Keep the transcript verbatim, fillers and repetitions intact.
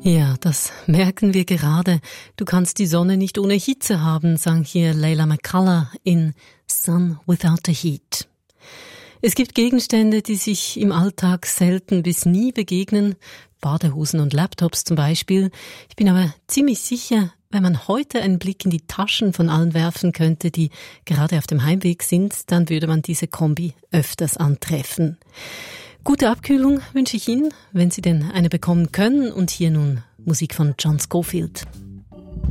Ja, das merken wir gerade. Du kannst die Sonne nicht ohne Hitze haben, sang hier Leila McCullough in Sun Without the Heat. Es gibt Gegenstände, die sich im Alltag selten bis nie begegnen, Badehosen und Laptops zum Beispiel. Ich bin aber ziemlich sicher, wenn man heute einen Blick in die Taschen von allen werfen könnte, die gerade auf dem Heimweg sind, dann würde man diese Kombi öfters antreffen. Gute Abkühlung wünsche ich Ihnen, wenn Sie denn eine bekommen können. Und hier nun Musik von John Scofield.